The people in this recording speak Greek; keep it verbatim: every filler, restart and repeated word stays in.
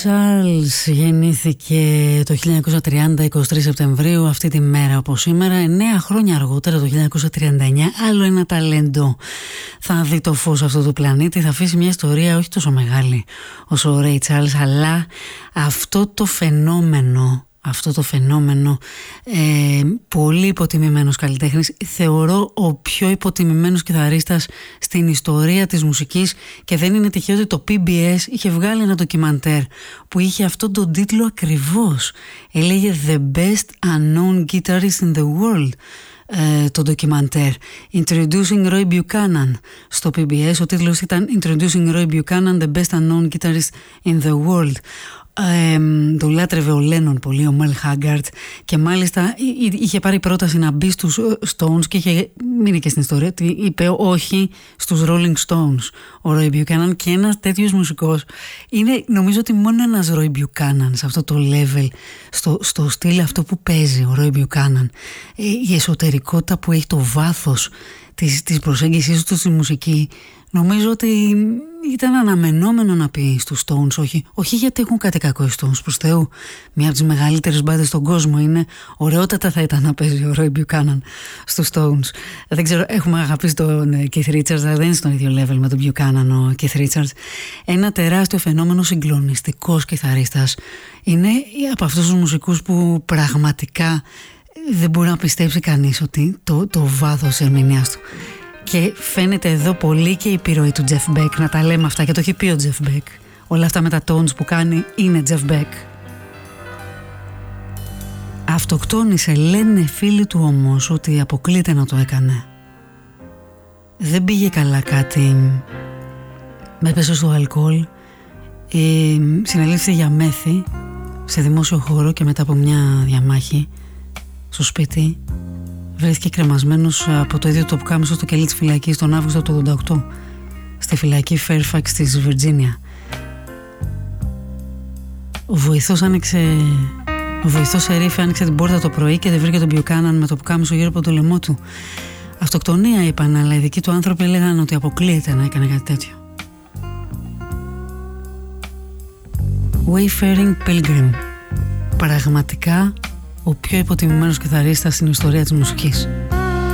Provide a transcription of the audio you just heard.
Τσάρλς γεννήθηκε το χίλια εννιακόσια τριάντα, είκοσι τρεις Σεπτεμβρίου, αυτή τη μέρα όπως σήμερα. Εννέα χρόνια αργότερα, το χίλια εννιακόσια τριάντα εννέα, άλλο ένα ταλέντο θα δει το φως αυτού του πλανήτη. Θα αφήσει μια ιστορία όχι τόσο μεγάλη όσο ο Ρέι Τσάρλς, αλλά αυτό το φαινόμενο Αυτό το φαινόμενο ε, πολύ υποτιμημένος καλλιτέχνης, θεωρώ ο πιο υποτιμημένος κιθαρίστας στην ιστορία της μουσικής, και δεν είναι τυχαίο ότι το πι μπι ες είχε βγάλει ένα ντοκιμαντέρ που είχε αυτόν τον τίτλο ακριβώς. Έλεγε The Best Unknown Guitarist in the World, ε, το ντοκιμαντέρ. Introducing Roy Buchanan στο πι μπι ες. Ο τίτλος ήταν Introducing Roy Buchanan, The Best Unknown Guitarist in the World. Ε, το λάτρευε ο Λένον πολύ, ο Μέλ Χάγκαρτ, και μάλιστα είχε πάρει πρόταση να μπει στους Stones και είχε μείνει και στην ιστορία ότι είπε όχι στους Rolling Stones ο Roy Buchanan. Και ένας τέτοιος μουσικός είναι, νομίζω ότι μόνο ένας Roy Buchanan σε αυτό το level, στο, στο στυλ αυτό που παίζει ο Roy Buchanan, ε, η εσωτερικότητα που έχει, το βάθος της, της προσέγγισης του στη μουσική, νομίζω ότι ήταν αναμενόμενο να πει στους Stones όχι. Όχι γιατί έχουν κάτι κακό οι Stones, προς Θεού. Μία από τις μεγαλύτερες μπάντες στον κόσμο είναι. Ωραιότατα θα ήταν να παίζει ο Roy Buchanan στους Stones. Δεν ξέρω, έχουμε αγαπήσει τον Keith Richards, αλλά δεν είναι στον ίδιο level με τον Buchanan ο Keith Richards. Ένα τεράστιο φαινόμενο, συγκλονιστικός κιθαρίστας. Είναι από αυτούς τους μουσικούς που πραγματικά δεν μπορεί να πιστέψει κανείς ότι το, το βάθος της ερμηνείας του. Και φαίνεται εδώ πολύ και η επιρροή του Jeff Beck, να τα λέμε αυτά, και το έχει πει ο Jeff Beck. Όλα αυτά με τα tones που κάνει είναι Jeff Beck. Αυτοκτόνησε, λένε φίλοι του όμως ότι αποκλείται να το έκανε. Δεν πήγε καλά κάτι, έπεσε στο αλκοόλ, ε, συνελήφθη για μέθη σε δημόσιο χώρο και μετά από μια διαμάχη στο σπίτι βρέθηκε κρεμασμένος από το ίδιο το πουκάμισο στο κελί της φυλακής τον Αύγουστο του ογδόντα οκτώ στη φυλακή Fairfax της Βιρτζίνια. Ο βοηθός άνοιξε ο βοηθός σερίφη άνοιξε την πόρτα το πρωί και δεν βρήκε τον Buchanan με το πουκάμισο γύρω από το λαιμό του. Αυτοκτονία είπαν, αλλά οι δικοί του άνθρωποι έλεγαν ότι αποκλείεται να έκανε κάτι τέτοιο. Wayfaring Pilgrim, πραγματικά ο πιο υποτιμημένος κιθαρίστας στην ιστορία της μουσικής.